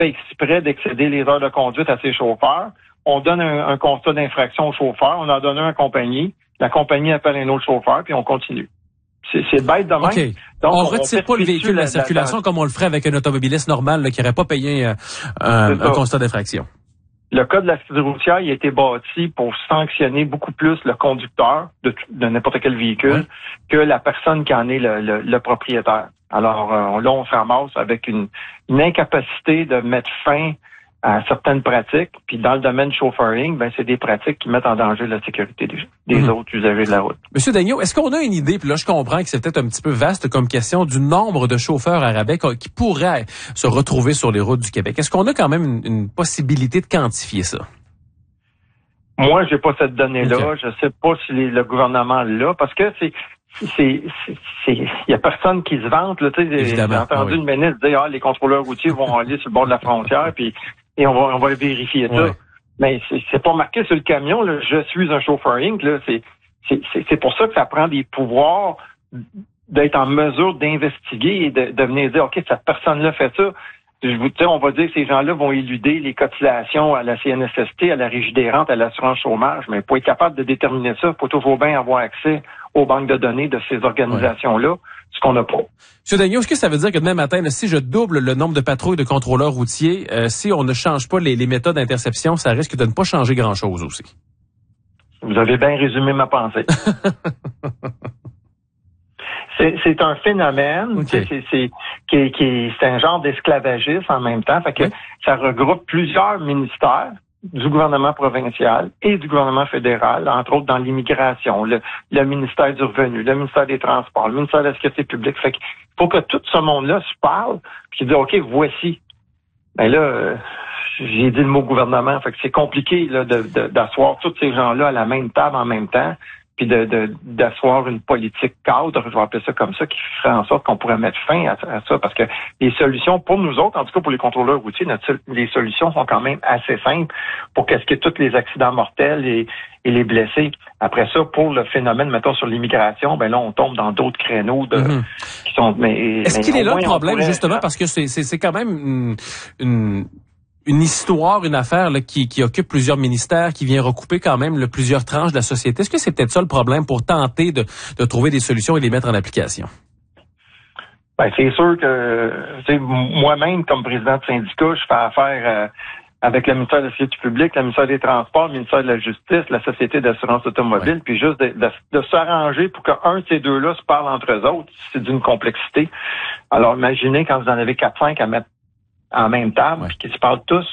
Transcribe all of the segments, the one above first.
fait exprès d'excéder les heures de conduite à ses chauffeurs. On donne un constat d'infraction au chauffeur, on en donne un à la compagnie appelle un autre chauffeur, puis on continue. C'est bête de même. Okay. Donc, on retire pas le véhicule de la circulation comme on le ferait avec un automobiliste normal là, qui n'aurait pas payé un constat d'infraction. Le code de la sécurité routière, il a été bâti pour sanctionner beaucoup plus le conducteur de n'importe quel véhicule que la personne qui en est le propriétaire. Alors là, on se ramasse avec une incapacité de mettre fin à certaines pratiques. Puis dans le domaine du chauffeuring, c'est des pratiques qui mettent en danger la sécurité des autres usagers de la route. Monsieur Daigneault, est-ce qu'on a une idée, puis là je comprends que c'est peut-être un petit peu vaste comme question, du nombre de chauffeurs à rabais qui pourraient se retrouver sur les routes du Québec? Est-ce qu'on a quand même une possibilité de quantifier ça? Moi, j'ai pas cette donnée-là. Okay. Je sais pas si le gouvernement l'a, parce que il y a personne qui se vante, là, tu sais. J'ai entendu une ministre dire, les contrôleurs routiers vont aller sur le bord de la frontière, et on va vérifier ça. Mais c'est pas marqué sur le camion, là, je suis un chauffeur Inc., là. C'est pour ça que ça prend des pouvoirs d'être en mesure d'investiguer et de venir dire, OK, cette personne-là fait ça. On va dire que ces gens-là vont éluder les cotisations à la CNSST, à la Régie des rentes, à l'assurance chômage, mais pour être capable de déterminer ça, il faut toujours bien avoir accès aux banques de données de ces organisations-là, ce qu'on n'a pas. M. Daigneault, est-ce que ça veut dire que demain matin, si je double le nombre de patrouilles de contrôleurs routiers, si on ne change pas les méthodes d'interception, ça risque de ne pas changer grand-chose aussi? Vous avez bien résumé ma pensée. C'est un phénomène, c'est un genre d'esclavagisme en même temps, fait que ça regroupe plusieurs ministères du gouvernement provincial et du gouvernement fédéral, entre autres dans l'immigration, le ministère du Revenu, le ministère des Transports, le ministère de la Sécurité publique. Fait qu'il faut que tout ce monde-là se parle, puis dire, OK, voici. Ben là, j'ai dit le mot gouvernement, fait que c'est compliqué là, d'asseoir tous ces gens-là à la même table en même temps, puis d'asseoir une politique cadre, je vais appeler ça comme ça, qui ferait en sorte qu'on pourrait mettre fin à ça, parce que les solutions, pour nous autres, en tout cas pour les contrôleurs routiers, les solutions sont quand même assez simples pour casquer tous les accidents mortels et les blessés. Après ça, pour le phénomène, mettons, sur l'immigration, ben là, on tombe dans d'autres créneaux qui sont... Est-ce qu'il est là le problème, justement, parce que c'est quand même une histoire, une affaire là, qui occupe plusieurs ministères, qui vient recouper quand même plusieurs tranches de la société. Est-ce que c'est peut-être ça le problème pour tenter de trouver des solutions et les mettre en application? Ben, c'est sûr que moi-même, comme président de syndicat, je fais affaire avec le ministère de la Sécurité publique, le ministère des Transports, le ministère de la Justice, la Société d'assurance automobile, puis juste de s'arranger pour qu'un de ces deux-là se parle entre eux autres, c'est d'une complexité. Alors imaginez quand vous en avez 4-5 à mettre en même table, puis qu'ils se parlent tous.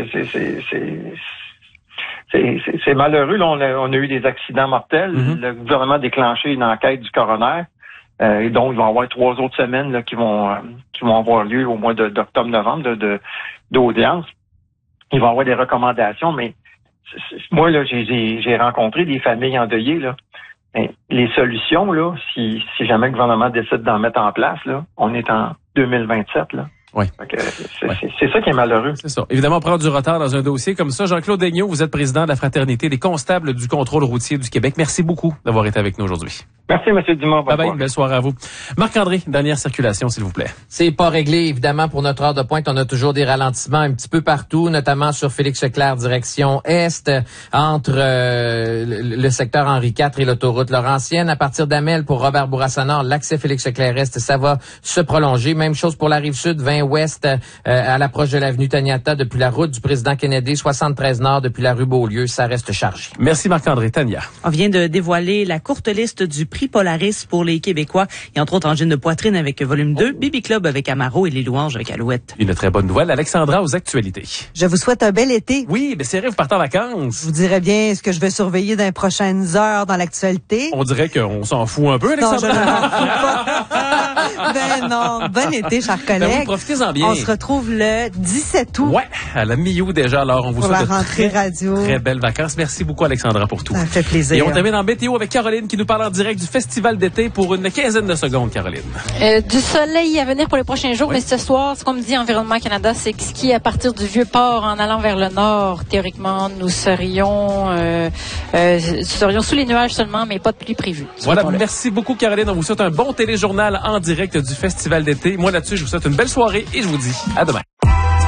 C'est malheureux. Là, on a eu des accidents mortels. Le gouvernement a déclenché une enquête du coroner. Et donc, il va y avoir 3 autres semaines là, qui vont avoir lieu au mois d'octobre-novembre d'audience. Il va y avoir des recommandations, mais moi, là, j'ai rencontré des familles endeuillées, là. Mais les solutions, là, si jamais le gouvernement décide d'en mettre en place, là, on est en 2027, là. Oui. C'est ça qui est malheureux. C'est ça. Évidemment, on prend du retard dans un dossier comme ça. Jean-Claude Daigneault, vous êtes président de la Fraternité des constables du contrôle routier du Québec. Merci beaucoup d'avoir été avec nous aujourd'hui. Merci, M. Dumont. Bye bye, belle soirée à vous. Marc-André, dernière circulation, s'il vous plaît. C'est pas réglé, évidemment, pour notre heure de pointe. On a toujours des ralentissements un petit peu partout, notamment sur Félix-Leclerc, direction Est, entre le secteur Henri IV et l'autoroute Laurentienne. À partir d'Amel, pour Robert Bourassa Nord, l'accès Félix-Leclerc Est, ça va se prolonger. Même chose pour la Rive-Sud, 20 Ouest, à l'approche de l'avenue Taniata, depuis la route du président Kennedy, 73 Nord, depuis la rue Beaulieu, ça reste chargé. Merci Marc-André. Tania. On vient de dévoiler la courte liste du prix Polaris pour les Québécois. Il y a entre autres Angine de poitrine avec volume 2, Baby Club avec Amaro et Les Louanges avec Alouette. Une très bonne nouvelle. Alexandra, aux actualités. Je vous souhaite un bel été. Oui, mais c'est vrai, vous partez en vacances. Je vous dirais bien ce que je vais surveiller dans les prochaines heures dans l'actualité. On dirait qu'on s'en fout un peu, Alexandra. Non, je ne m'en fous pas. Ben non, bon été, chers collègues. Ben oui, profitez-en bien. On se retrouve le 17 août. Ouais, à la mi-août déjà. Alors, on vous souhaite la rentrée radio. Très belles vacances. Merci beaucoup, Alexandra, pour tout. Ça fait plaisir. Et on termine en météo avec Caroline qui nous parle en direct du festival d'été pour une quinzaine de secondes, Caroline. Du soleil à venir pour les prochains jours, mais ce soir, ce qu'on me dit Environnement Canada, c'est que ski à partir du Vieux-Port en allant vers le nord. Théoriquement, nous serions sous les nuages seulement, mais pas de pluie prévue. Voilà, merci beaucoup, Caroline. On vous souhaite un bon téléjournal en direct du festival d'été. Moi, là-dessus, je vous souhaite une belle soirée et je vous dis à demain.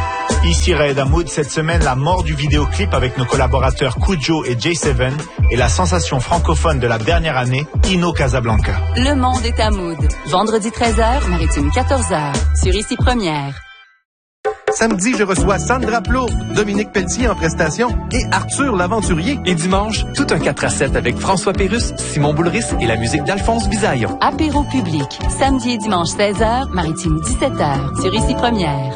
Ici Raed Hamoud, cette semaine, la mort du vidéoclip avec nos collaborateurs Kujo et J7 et la sensation francophone de la dernière année, Ino Casablanca. Le monde est à Hamoud. Vendredi 13h, Maritime 14h, sur Ici Première. Samedi, je reçois Sandra Plourde, Dominique Pelletier en prestation et Arthur l'Aventurier. Et dimanche, tout un 4-7 avec François Pérusse, Simon Boulris et la musique d'Alphonse Bisaillon. Apéro public, samedi et dimanche 16h, Maritime 17h, sur Ici Première.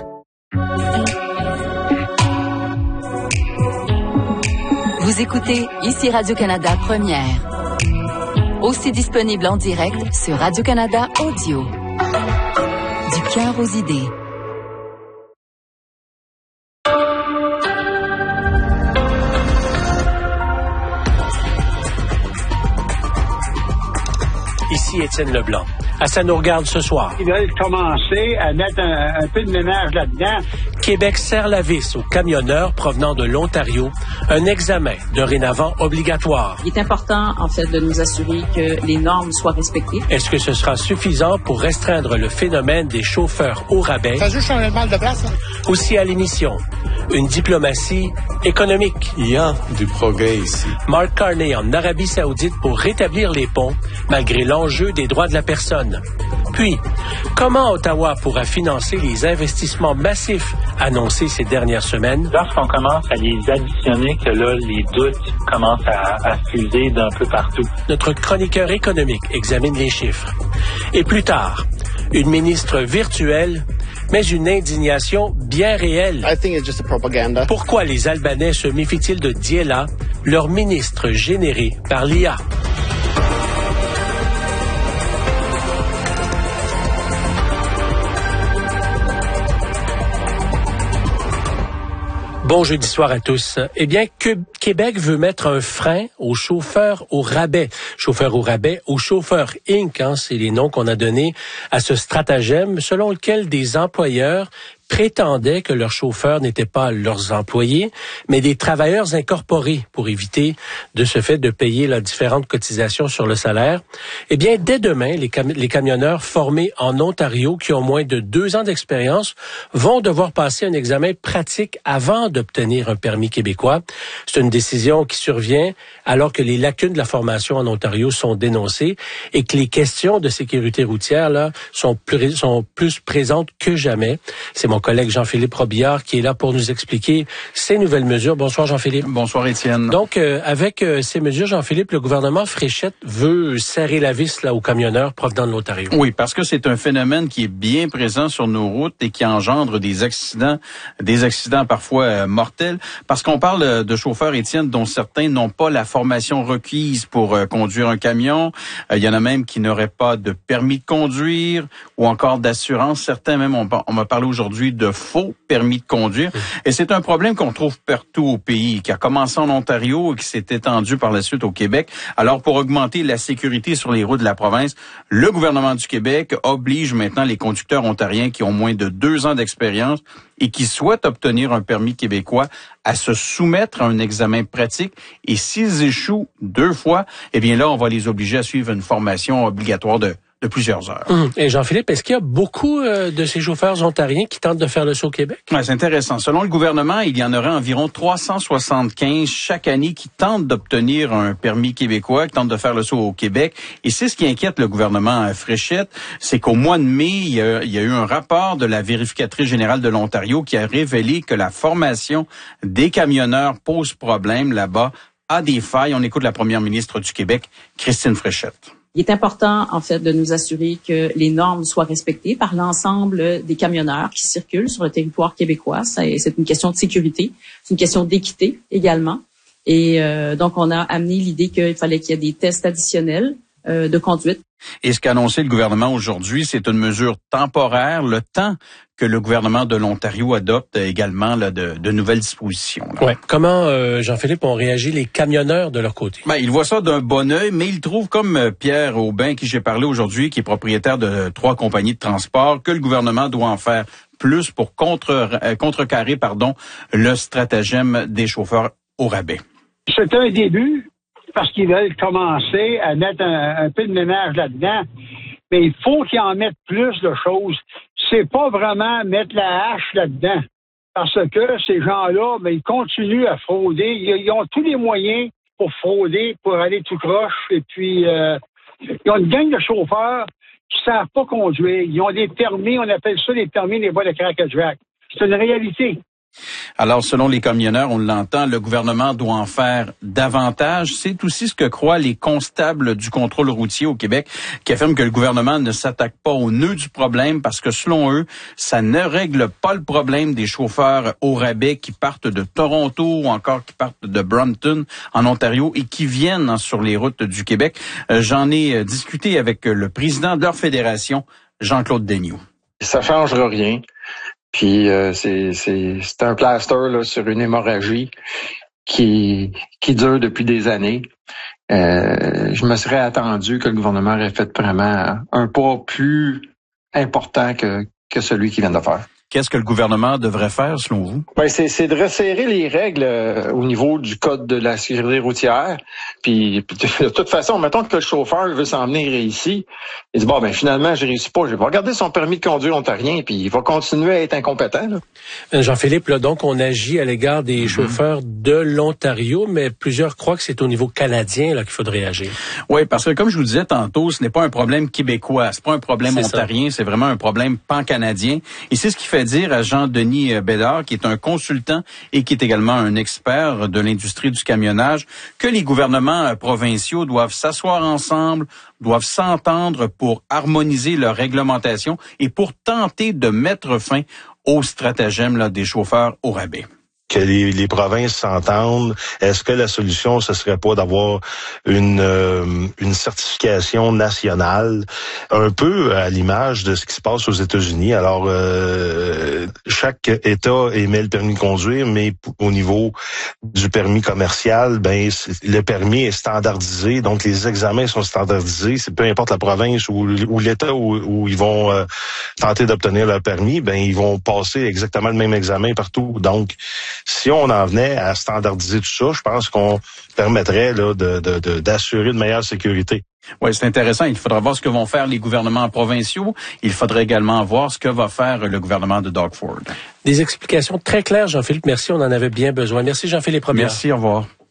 Vous écoutez Ici Radio-Canada Première. Aussi disponible en direct sur Radio-Canada Audio. Du cœur aux idées. Ici Étienne Leblanc. À ça nous regarde ce soir. Ils veulent commencer à mettre un peu de ménage là-dedans. Québec serre la vis aux camionneurs provenant de l'Ontario. Un examen dorénavant obligatoire. Il est important, en fait, de nous assurer que les normes soient respectées. Est-ce que ce sera suffisant pour restreindre le phénomène des chauffeurs au rabais? Ça juste changer mal de place. Hein? Aussi à l'émission, une diplomatie économique. Il y a du progrès ici. Mark Carney en Arabie Saoudite pour rétablir les ponts, malgré l'enjeu des droits de la personne. Puis, comment Ottawa pourra financer les investissements massifs annoncés ces dernières semaines? Lorsqu'on commence à les additionner, que là, les doutes commencent à fuser d'un peu partout. Notre chroniqueur économique examine les chiffres. Et plus tard, une ministre virtuelle, mais une indignation bien réelle. I think it's just a propaganda. Pourquoi les Albanais se méfient-ils de Diela, leur ministre généré par l'IA? Bon jeudi soir à tous. Eh bien, Québec veut mettre un frein aux chauffeurs au rabais. Chauffeurs au rabais, aux chauffeurs Inc., c'est les noms qu'on a donnés à ce stratagème selon lequel des employeurs prétendaient que leurs chauffeurs n'étaient pas leurs employés, mais des travailleurs incorporés pour éviter de ce fait de payer leurs différentes cotisations sur le salaire. Eh bien, dès demain, les camionneurs formés en Ontario qui ont moins de 2 ans d'expérience vont devoir passer un examen pratique avant d'obtenir un permis québécois. C'est une décision qui survient alors que les lacunes de la formation en Ontario sont dénoncées et que les questions de sécurité routière là sont plus présentes que jamais. C'est mon collègue Jean-Philippe Robillard qui est là pour nous expliquer ces nouvelles mesures. Bonsoir Jean-Philippe. Bonsoir Étienne. Donc avec ces mesures, Jean-Philippe, le gouvernement Fréchette veut serrer la vis là aux camionneurs provenant de l'Ontario. Oui, parce que c'est un phénomène qui est bien présent sur nos routes et qui engendre des accidents parfois mortels. Parce qu'on parle de chauffeurs, Étienne, dont certains n'ont pas la formation requise pour conduire un camion. Il y en a même qui n'auraient pas de permis de conduire ou encore d'assurance. Certains même, on m'a parlé aujourd'hui de faux permis de conduire. Et c'est un problème qu'on trouve partout au pays, qui a commencé en Ontario et qui s'est étendu par la suite au Québec. Alors, pour augmenter la sécurité sur les routes de la province, le gouvernement du Québec oblige maintenant les conducteurs ontariens qui ont moins de 2 ans d'expérience et qui souhaitent obtenir un permis québécois à se soumettre à un examen pratique. Et s'ils échouent 2 fois, eh bien là, on va les obliger à suivre une formation obligatoire de plusieurs heures. Et Jean-Philippe, est-ce qu'il y a beaucoup de ces chauffeurs ontariens qui tentent de faire le saut au Québec? Ouais, c'est intéressant. Selon le gouvernement, il y en aurait environ 375 chaque année qui tentent d'obtenir un permis québécois, qui tentent de faire le saut au Québec. Et c'est ce qui inquiète le gouvernement Fréchette, c'est qu'au mois de mai, il y a eu un rapport de la vérificatrice générale de l'Ontario qui a révélé que la formation des camionneurs pose problème là-bas, a des failles. On écoute la première ministre du Québec, Christine Fréchette. Il est important, en fait, de nous assurer que les normes soient respectées par l'ensemble des camionneurs qui circulent sur le territoire québécois. C'est une question de sécurité, c'est une question d'équité également. Et donc, on a amené l'idée qu'il fallait qu'il y ait des tests additionnels de conduite. Et ce qu'a annoncé le gouvernement aujourd'hui, c'est une mesure temporaire, le temps que le gouvernement de l'Ontario adopte également là, de nouvelles dispositions. Là. Ouais. Comment, Jean-Philippe, ont réagi les camionneurs de leur côté? Ils voient ça d'un bon œil, mais ils trouvent, comme Pierre Aubin, qui j'ai parlé aujourd'hui, qui est propriétaire de 3 compagnies de transport, que le gouvernement doit en faire plus pour contrecarrer le stratagème des chauffeurs au rabais. C'est un début, parce qu'ils veulent commencer à mettre un peu de ménage là-dedans, mais il faut qu'ils en mettent plus de choses. C'est pas vraiment mettre la hache là-dedans. parce que ces gens-là, ils continuent à frauder. Ils ont tous les moyens pour frauder, pour aller tout croche. Et puis, ils ont une gang de chauffeurs qui ne savent pas conduire. Ils ont des permis, on appelle ça des permis des voies de crack-a-jack. C'est une réalité. Alors, selon les camionneurs, on l'entend, le gouvernement doit en faire davantage. C'est aussi ce que croient les constables du contrôle routier au Québec, qui affirment que le gouvernement ne s'attaque pas au nœud du problème parce que, selon eux, ça ne règle pas le problème des chauffeurs au rabais qui partent de Toronto ou encore qui partent de Brampton, en Ontario, et qui viennent sur les routes du Québec. J'en ai discuté avec le président de leur fédération, Jean-Claude Daigneault. Ça changera rien. Puis c'est un plaster là, sur une hémorragie qui dure depuis des années. Je me serais attendu que le gouvernement aurait fait vraiment un pas plus important que celui qu'il vient de faire. Qu'est-ce que le gouvernement devrait faire, selon vous? C'est de resserrer les règles au niveau du code de la sécurité routière. Puis de toute façon, mettons que le chauffeur veut s'en venir ici, il dit finalement, je réussis pas. Je vais regarder son permis de conduire ontarien, puis il va continuer à être incompétent. Là. Jean-Philippe, là, donc on agit à l'égard des chauffeurs de l'Ontario, mais plusieurs croient que c'est au niveau canadien là qu'il faudrait agir. Oui, parce que comme je vous disais tantôt, ce n'est pas un problème québécois, c'est pas un problème ontarien, c'est vraiment un problème pan-canadien. Et c'est ce qui fait dire à Jean-Denis Bédard, qui est un consultant et qui est également un expert de l'industrie du camionnage, que les gouvernements provinciaux doivent s'asseoir ensemble, doivent s'entendre pour harmoniser leur réglementation et pour tenter de mettre fin au stratagème là, des chauffeurs au rabais. Que les provinces s'entendent. Est-ce que la solution, ce serait pas d'avoir une certification nationale, un peu à l'image de ce qui se passe aux États-Unis? Alors, chaque État émet le permis de conduire, mais au niveau du permis commercial, le permis est standardisé, donc les examens sont standardisés. C'est peu importe la province ou l'État où ils vont tenter d'obtenir leur permis, ils vont passer exactement le même examen partout. Donc, si on en venait à standardiser tout ça, je pense qu'on permettrait là, d'assurer une meilleure sécurité. Oui, c'est intéressant. Il faudra voir ce que vont faire les gouvernements provinciaux. Il faudrait également voir ce que va faire le gouvernement de Doug Ford. Des explications très claires, Jean-Philippe. Merci, on en avait bien besoin. Merci, Jean-Philippe Robillard. Merci, au revoir.